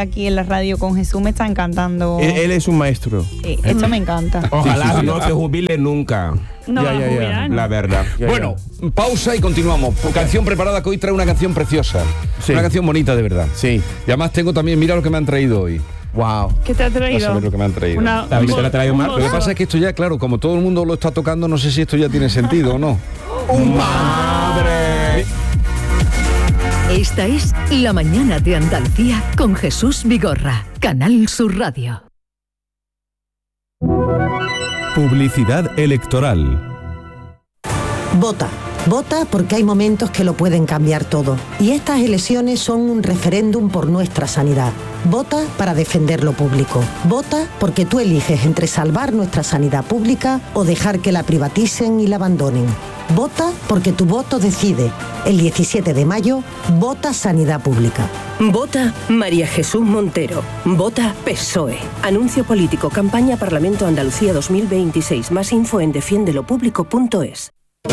la radio con Jesús me está encantando. Él, él es un maestro. Sí, esto me encanta. Ojalá Sí, sí, sí. no se jubile nunca. No, Ya, ya, ya. jubilar, no. La verdad. Ya, Bueno, pausa y continuamos. Canción preparada que hoy trae una canción preciosa. Sí. Una canción bonita, de verdad. Sí. Y además tengo también, mira lo que me han traído hoy. Wow. ¿Qué te ha Vas a traído? ver lo que me han traído. Una, ¿También un se la ha traído un Marco? Lo que bolso. pasa es que esto ya, claro, como todo el mundo lo está tocando, no sé si esto ya tiene sentido o no. ¡Madre! Esta es La Mañana de Andalucía con Jesús Vigorra, Canal Sur Radio. Publicidad electoral. Vota. Vota porque hay momentos que lo pueden cambiar todo. Y estas elecciones son un referéndum por nuestra sanidad. Vota para defender lo público. Vota porque tú eliges entre salvar nuestra sanidad pública o dejar que la privaticen y la abandonen. Vota porque tu voto decide. El diecisiete de mayo, vota Sanidad Pública. Vota María Jesús Montero. Vota P S O E. Anuncio político. Campaña Parlamento Andalucía dos mil veintiséis. Más info en defiendelopublico punto es.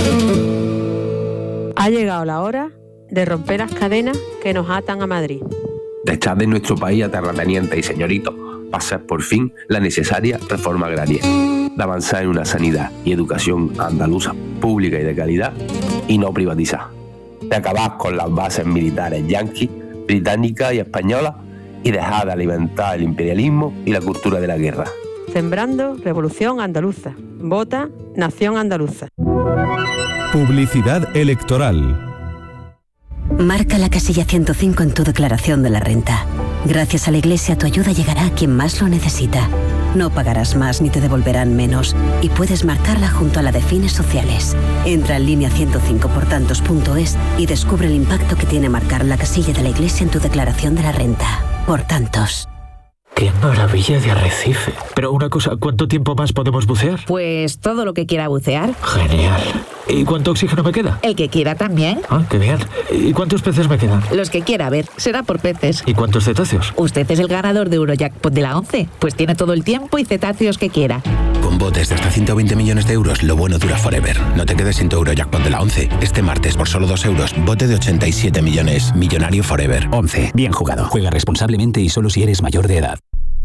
Ha llegado la hora de romper las cadenas que nos atan a Madrid. De echar de nuestro país a terratenientes y señoritos, pasar por fin la necesaria reforma agraria, de avanzar en una sanidad y educación andaluza pública y de calidad y no privatizar, de acabar con las bases militares yanquis, británicas y españolas y dejar de alimentar el imperialismo y la cultura de la guerra. Sembrando Revolución Andaluza. Vota Nación Andaluza. Publicidad electoral. Marca la casilla ciento cinco en tu declaración de la renta. Gracias a la Iglesia tu ayuda llegará a quien más lo necesita. No pagarás más ni te devolverán menos y puedes marcarla junto a la de fines sociales. Entra en línea ciento cinco por tantos punto es y descubre el impacto que tiene marcar la casilla de la Iglesia en tu declaración de la renta. Por tantos. ¡Qué maravilla de arrecife! Pero una cosa, ¿cuánto tiempo más podemos bucear? Pues todo lo que quiera bucear. Genial. ¿Y cuánto oxígeno me queda? El que quiera también. Ah, qué bien. ¿Y cuántos peces me quedan? Los que quiera, a ver, será por peces. ¿Y cuántos cetáceos? Usted es el ganador de Eurojackpot de la once, pues tiene todo el tiempo y cetáceos que quiera. Con botes de hasta ciento veinte millones de euros, lo bueno dura forever. No te quedes sin tu Eurojackpot de la once. Este martes, por solo dos euros, bote de ochenta y siete millones. Millonario forever. once. Bien jugado. Juega responsablemente y solo si eres mayor de edad.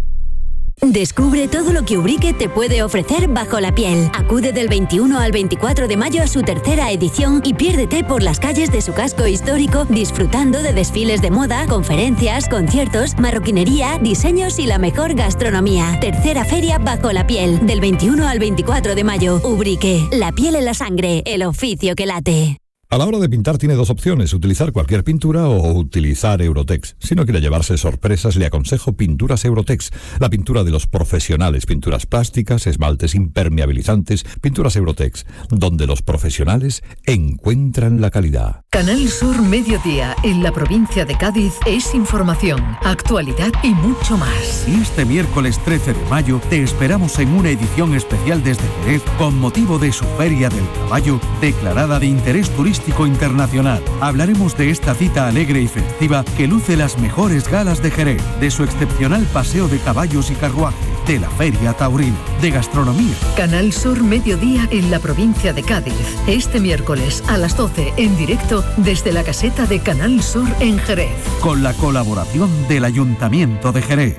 Descubre todo lo que Ubrique te puede ofrecer bajo la piel. Acude del veintiuno al veinticuatro de mayo a su tercera edición y piérdete por las calles de su casco histórico disfrutando de desfiles de moda, conferencias, conciertos, marroquinería, diseños y la mejor gastronomía. Tercera feria bajo la piel, del veintiuno al veinticuatro de mayo. Ubrique, la piel en la sangre, el oficio que late. A la hora de pintar tiene dos opciones, utilizar cualquier pintura o utilizar Eurotex. Si no quiere llevarse sorpresas, le aconsejo Pinturas Eurotex, la pintura de los profesionales, pinturas plásticas, esmaltes impermeabilizantes, Pinturas Eurotex, donde los profesionales encuentran la calidad. Canal Sur Mediodía, en la provincia de Cádiz, es información, actualidad y mucho más. Y este miércoles trece de mayo te esperamos en una edición especial desde Jerez con motivo de su Feria del Caballo, declarada de interés turístico internacional. Hablaremos de esta cita alegre y festiva que luce las mejores galas de Jerez, de su excepcional paseo de caballos y carruajes, de la Feria Taurina, de gastronomía. Canal Sur Mediodía en la provincia de Cádiz. Este miércoles a las doce en directo desde la caseta de Canal Sur en Jerez. Con la colaboración del Ayuntamiento de Jerez.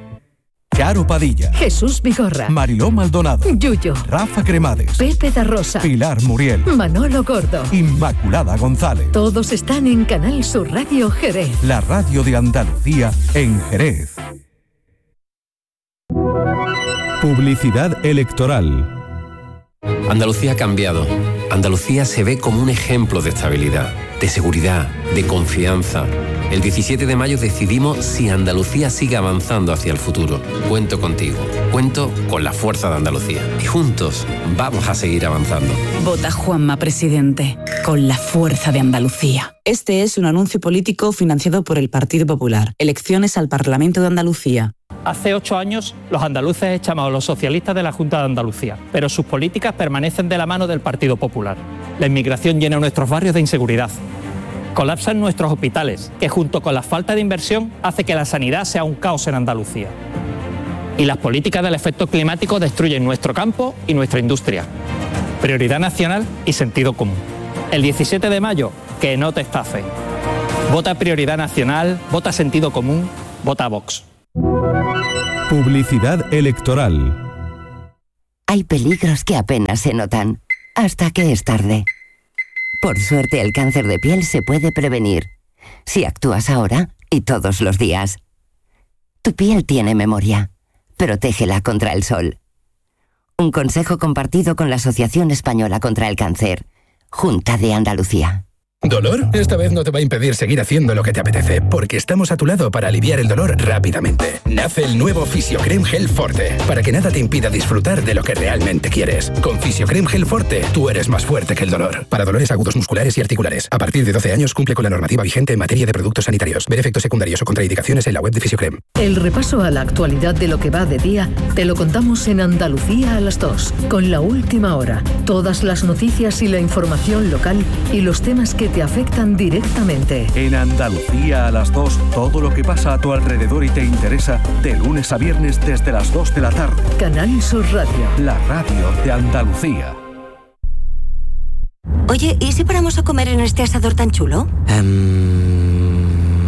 Charo Padilla, Jesús Vigorra, Mariló Maldonado, Yuyo, Rafa Cremades, Pepe da Rosa, Pilar Muriel, Manolo Gordo, Inmaculada González. Todos están en Canal Sur Radio Jerez. La radio de Andalucía en Jerez. Publicidad electoral. Andalucía ha cambiado. Andalucía se ve como un ejemplo de estabilidad, de seguridad, de confianza. El diecisiete de mayo decidimos si Andalucía sigue avanzando hacia el futuro. Cuento contigo, cuento con la fuerza de Andalucía. Y juntos vamos a seguir avanzando. Vota Juanma Presidente, con la fuerza de Andalucía. Este es un anuncio político financiado por el Partido Popular. Elecciones al Parlamento de Andalucía. Hace ocho años los andaluces echamos a los socialistas de la Junta de Andalucía, pero sus políticas permanecen de la mano del Partido Popular. La inmigración llena nuestros barrios de inseguridad. Colapsan nuestros hospitales, que junto con la falta de inversión hace que la sanidad sea un caos en Andalucía. Y las políticas del efecto climático destruyen nuestro campo y nuestra industria. Prioridad nacional y sentido común. El diecisiete de mayo, que no te estafe. Vota Prioridad Nacional, vota Sentido Común, vota Vox. Publicidad electoral. Hay peligros que apenas se notan, hasta que es tarde. Por suerte, el cáncer de piel se puede prevenir, si actúas ahora y todos los días. Tu piel tiene memoria. Protégela contra el sol. Un consejo compartido con la Asociación Española contra el Cáncer, Junta de Andalucía. ¿Dolor? Esta vez no te va a impedir seguir haciendo lo que te apetece, porque estamos a tu lado para aliviar el dolor rápidamente. Nace el nuevo Fisiocrem Gel Forte, para que nada te impida disfrutar de lo que realmente quieres. Con Fisiocrem Gel Forte, tú eres más fuerte que el dolor. Para dolores agudos musculares y articulares. A partir de doce años cumple con la normativa vigente en materia de productos sanitarios. Ver efectos secundarios o contraindicaciones en la web de Fisiocrem. El repaso a la actualidad de lo que va de día te lo contamos en Andalucía a las dos, con La Última Hora. Todas las noticias y la información local y los temas que te afectan directamente. En Andalucía a las dos, todo lo que pasa a tu alrededor y te interesa, de lunes a viernes desde las dos de la tarde. Canal Sur Radio. La radio de Andalucía. Oye, ¿y si paramos a comer en este asador tan chulo? Um...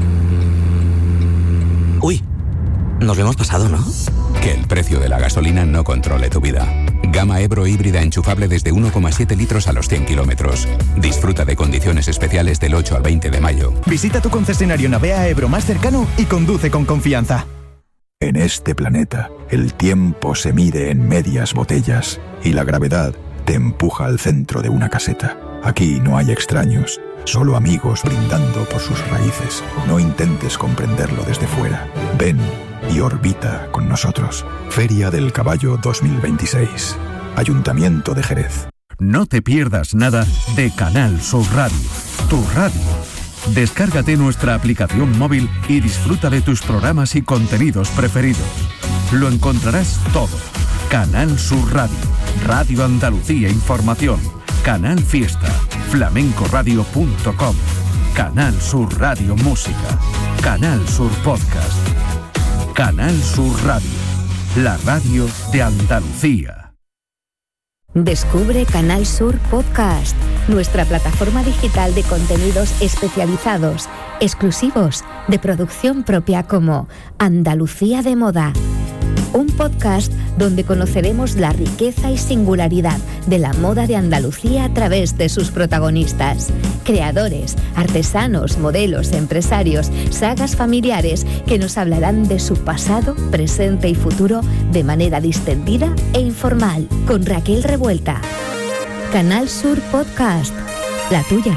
Uy, nos lo hemos pasado, ¿no? Que el precio de la gasolina no controle tu vida. Gama Ebro híbrida enchufable desde uno coma siete litros a los cien kilómetros. Disfruta de condiciones especiales del ocho al veinte de mayo. Visita tu concesionario Navea Ebro más cercano y conduce con confianza. En este planeta, el tiempo se mide en medias botellas y la gravedad te empuja al centro de una caseta. Aquí no hay extraños, solo amigos brindando por sus raíces. No intentes comprenderlo desde fuera. Ven y orbita con nosotros. Feria del Caballo dos mil veintiséis. Ayuntamiento de Jerez. No te pierdas nada de Canal Sur Radio, tu radio. Descárgate nuestra aplicación móvil y disfruta de tus programas y contenidos preferidos. Lo encontrarás todo. Canal Sur Radio, Radio Andalucía Información, Canal Fiesta, flamencoradio punto com, Canal Sur Radio Música, Canal Sur Podcast. Canal Sur Radio, la radio de Andalucía. Descubre Canal Sur Podcast, nuestra plataforma digital de contenidos especializados, exclusivos, de producción propia como Andalucía de Moda. Un podcast donde conoceremos la riqueza y singularidad de la moda de Andalucía a través de sus protagonistas. Creadores, artesanos, modelos, empresarios, sagas familiares que nos hablarán de su pasado, presente y futuro de manera distendida e informal. Con Raquel Revuelta. Canal Sur Podcast, la tuya.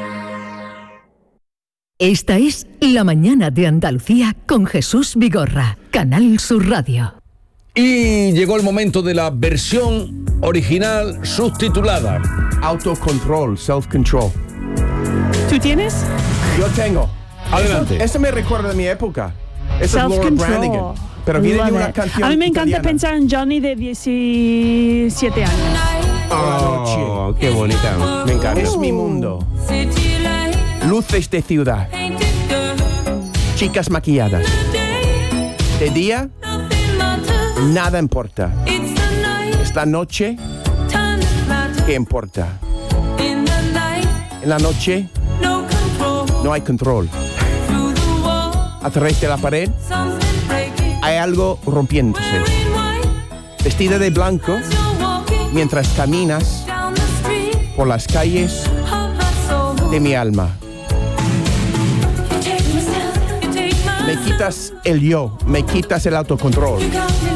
Esta es La Mañana de Andalucía con Jesús Vigorra, Canal Sur Radio. Y llegó el momento de la versión original subtitulada. Autocontrol, self-control. ¿Tú tienes? Yo tengo. Adelante. Eso, eso me recuerda de mi época. Eso es Laura Branigan. Pero viene de una canción A mí me encanta italiana. pensar en Johnny de diecisiete años. Oh, qué bonita. Me encanta. Es mi mundo. Luces de ciudad. Chicas maquilladas. De día, nada importa. Es la noche que importa. En la noche no hay control. A través de la pared hay algo rompiéndose. Vestida de blanco, mientras caminas por las calles de mi alma. Me quitas el yo, me quitas el autocontrol.